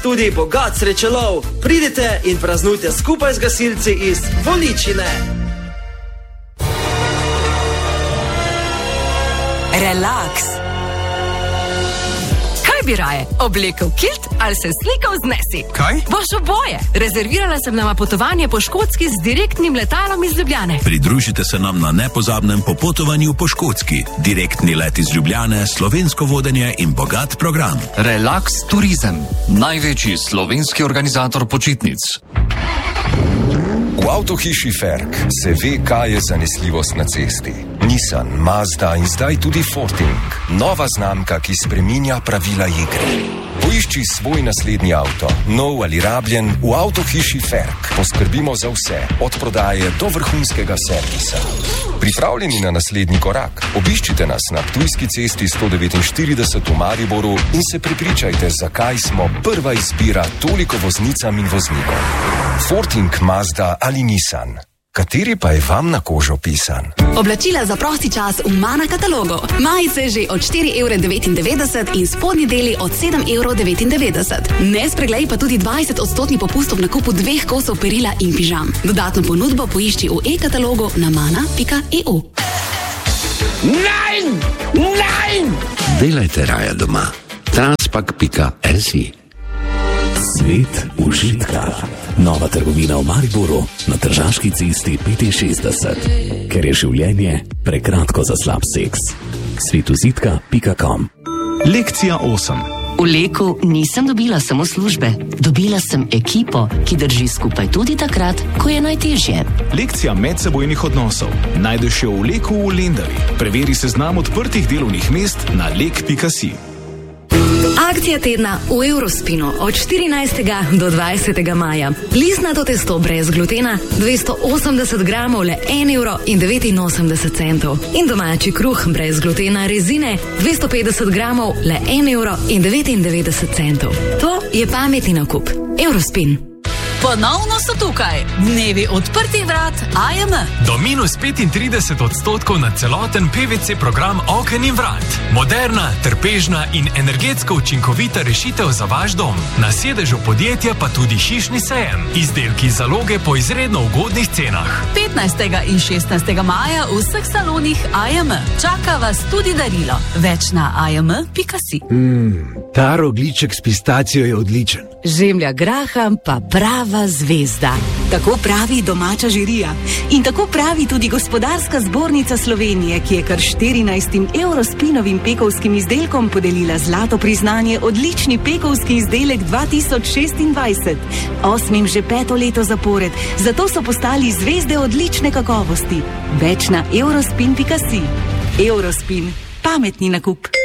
tudi bogat srečelov. Pridite in praznujte skupaj z gasilci iz Voličine. Relax. Kaj bi raje, oblekel kilt ali se slikal z Nesi? Kaj? Boš oboje. Rezervirala sem nama potovanje po Škotski z direktnim letalom iz Ljubljane. Pridružite se nam na nepozabnem popotovanju po Škotski. Direktni let iz Ljubljane, slovensko vodenje in bogat program. Relax Turizem, največji slovenski organizator počitnic. V avtohiši Ferk se ve, kaj je zanesljivost na cesti. Nissan, Mazda in zdaj tudi Forting. Nova znamka, ki spreminja pravila igre. Poišči svoj naslednji avto, nov ali rabljen, v avtohiši Ferk. Poskrbimo za vse, od prodaje do vrhunskega servisa. Pripravljeni na naslednji korak? Obiščite nas na Ptujski cesti 149 v Mariboru in se prepričajte, zakaj smo prva izbira toliko voznicam in voznikom. Forting, Mazda ali Nissan. Kateri pa je vam na kožo pisan? Oblačila za prosti čas v Mana katalogu. Majice že od 4,99 € in spodnji deli od 7,99 €. Ne spreglej pa tudi 20% popust ob nakupu 2 kosov perila in pižam. Dodatno ponudbo poišči v e-katalogu na mana.eu. Nein! Delajte raje doma. Transpak.si. Svet užitka. Nova trgovina v Mariboru na Tržaški cesti 65. Ker je življenje prekratko za slab seks. svetuzitka.com. Lekcija 8. V Leku nisem dobila samo službe. Dobila sem ekipo, ki drži skupaj tudi takrat, ko je najtežje. Lekcija medsebojnih odnosov. Najdeš jo v Leku v Lendavi. Preveri seznam odprtih delovnih mest na lek.si. Akcija tedna v Eurospinu od 14. do 20. maja. Listnato testo brez glutena 280 gramov le 1,89 €. In domači kruh brez glutena rezine 250 gramov le 1,99 €. To je pametni nakup. Eurospin. Ponovno so tukaj dnevi odprtih vrat AJM. Do minus 35% na celoten PVC program oken in vrat. Moderna, trpežna in energetsko učinkovita rešitev za vaš dom. Na sedežu podjetja pa tudi hišni sejem. Izdelki zaloge po izredno ugodnih cenah. 15. in 16. maja v vseh salonih AJM. Čaka vas tudi darilo. Več na ajm.si. Ta rogljiček s pistacijo je odličen. Žemlja graham pa prava zvezda. Tako pravi domača žirija. In tako pravi tudi Gospodarska zbornica Slovenije, ki je kar 14 Eurospinovim pekovskim izdelkom podelila zlato priznanje odlični pekovski izdelek 2026. 8. že 5. leto zapored, zato so postali zvezde odlične kakovosti. Več na eurospin.si. Eurospin. Pametni nakup.